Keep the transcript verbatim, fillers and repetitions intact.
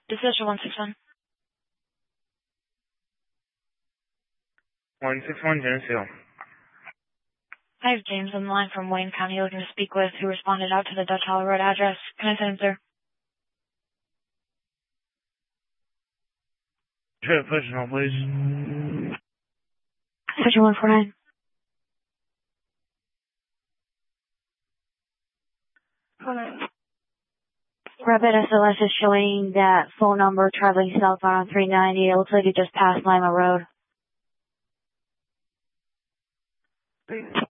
Decision one six one. one six one, Geneseo. I have James on the line from Wayne County looking to speak with, who responded out to the Dutch Hollow Road address. Can I send him, sir? Sure, push it on, please. Decision one four nine. Rapid S L S is showing that phone number traveling southbound on three ninety. It looks like it just passed Lima Road.